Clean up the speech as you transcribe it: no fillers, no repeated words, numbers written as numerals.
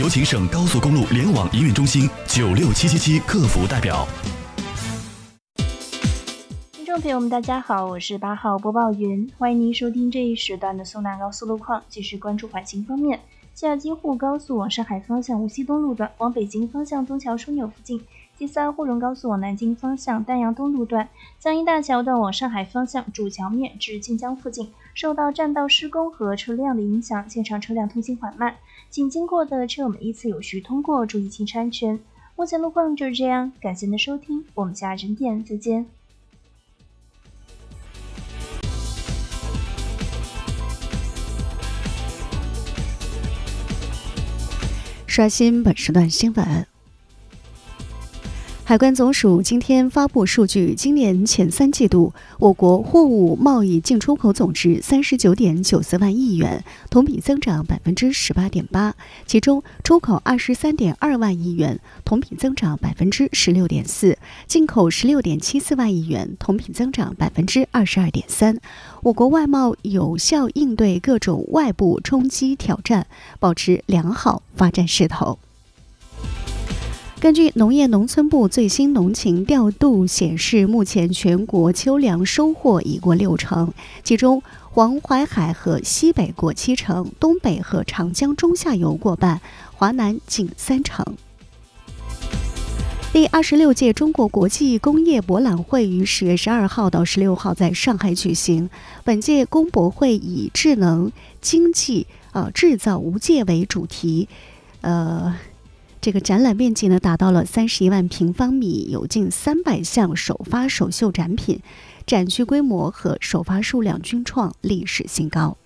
有请省高速公路联网营运中心96777客服代表。 听众朋友们，大家好，我是8号播报员，欢迎您收听这一时段的苏南高速路况。继续关注环情方面，下京沪高速往上海方向无锡东路段往北京方向东桥枢纽附近，第3沪蓉高速往南京方向丹阳东路段江阴大桥段往上海方向主桥面至晋江附近，受到占道施工和车辆的影响，现场车辆通行缓慢，请经过的车友们依次有序通过，注意行车安全。目前路况就是这样，感谢您的收听，我们下整点再见。 刷新本时段新闻。海关总署今天发布数据，今年前3季度，我国货物贸易进出口总值39.94万亿元，同比增长18.8%，其中出口23.2万亿元，同比增长16.4%，进口16.74万亿元，同比增长22.3%。我国外贸有效应对各种外部冲击挑战，保持良好发展势头。根据农业农村部最新农情调度显示，目前全国秋粮收获已过60%，其中黄淮海和西北过70%，东北和长江中下游过半，华南近30%。第26届中国国际工业博览会于10月12号到16号在上海举行。本届工博会以智能经济、制造无界为主题，这个展览面积呢达到了31万平方米，有近300项首发首秀展品，展区规模和首发数量均创历史新高。